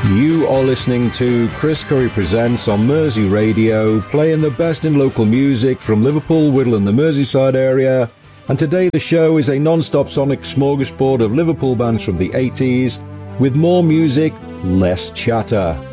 You are listening to Chris Curry Presents on Mersey Radio, playing the best in local music from Liverpool, Whittle and the Merseyside area. And today the show is a non-stop sonic smorgasbord of Liverpool bands from the 80s, with more music, less chatter.